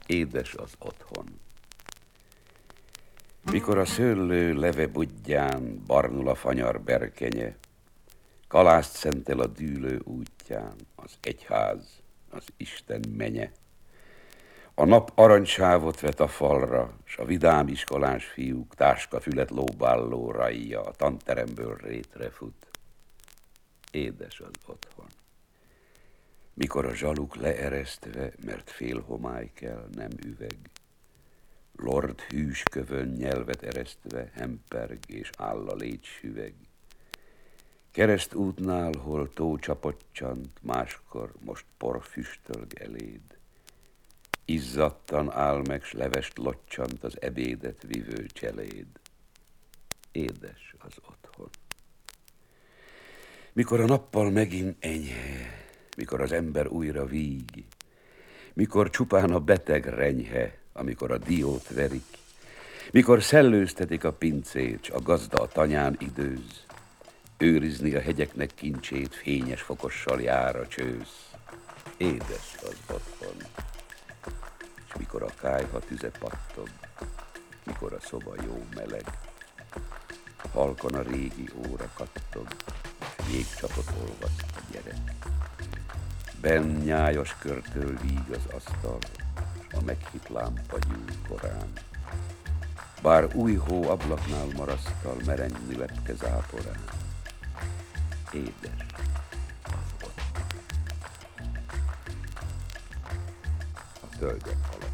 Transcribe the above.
Édes az otthon. Mikor a szőlő leve budján barnul a fanyar berkenye, kalászt szentel a dűlő útján az egyház, az Isten menye. A nap aranysávot vet a falra, s a vidám iskolás fiúk táskafület lóbálló rajja a tanteremből rétre fut. Édes az otthon. Mikor a zsaluk leeresztve, mert fél homály kell, nem üveg, lord hűs kövön nyelvet eresztve, hemperg és áll a létssüveg. Keresztútnál, hol tó csapottyant, máskor most por füstölg eléd. Izzadtan áll meg, s levest locsant az ebédet vivő cseléd. Édes az otthon. Mikor a nappal megint enyhe, mikor az ember újra víg, mikor csupán a beteg renyhe, amikor a diót verik, mikor szellőztetik a pincét, s a gazda a tanyán időz, őrizni a hegyeknek kincsét fényes fokossal jár a csősz. Édes az otthon. És mikor a kályha tüze pattog, mikor a szoba jó meleg, halkan a régi óra kattog, jégcsapot olvaszt a gyerek. Benn nyájas körtől víg az asztal, a meghitt lámpa gyúl korán. Bár új hó ablaknál marasztal, merengni lepke záporán. Édes az otthon. A tölgyek alatt.